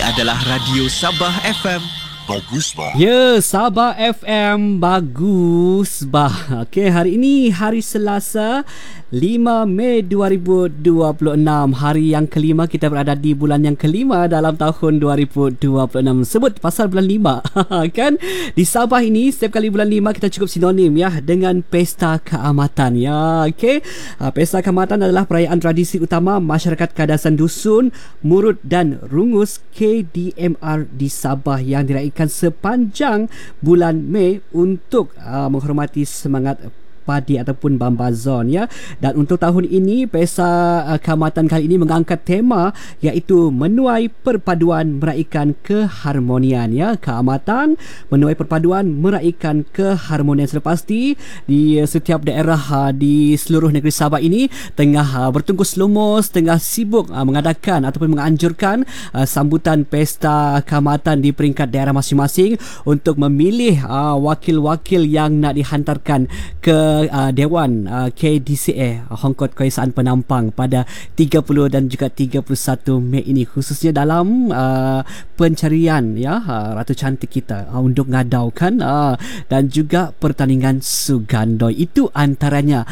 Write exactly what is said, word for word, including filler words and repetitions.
adalah Radio Sabah F M. Bagus bah. Ya, Sabah F M bagus bah. Okey, hari ini hari Selasa, lima Mei dua ribu dua puluh enam. Hari yang kelima, kita berada di bulan yang kelima dalam tahun dua ribu dua puluh enam. Sebut pasal bulan lima kan? Di Sabah ini setiap kali bulan lima kita cukup sinonim ya dengan Pesta Keamatan ya. Okey. Pesta Keamatan adalah perayaan tradisi utama masyarakat Kadasan Dusun, Murut dan Rungus K D M R di Sabah yang diraihkan sepanjang bulan Mei untuk uh, menghormati semangat padi ataupun Bambazon ya. Dan untuk tahun ini Pesta uh, Keamatan kali ini mengangkat tema iaitu menuai perpaduan meraikan keharmonian ya. Keamatan menuai perpaduan meraikan keharmonian. Sudah pasti di uh, setiap daerah uh, di seluruh negeri Sabah ini tengah uh, bertungkus lumus, tengah sibuk uh, mengadakan ataupun menganjurkan uh, sambutan Pesta Keamatan di peringkat daerah masing-masing untuk memilih uh, wakil-wakil yang nak dihantarkan ke Uh, Dewan uh, K D C A Hongkot Keesaan Penampang pada tiga puluh dan juga tiga puluh satu Mei ini, khususnya dalam uh, pencarian ya uh, Ratu Cantik kita uh, untuk ngadaukan uh, dan juga pertandingan Sugandoi. Itu antaranya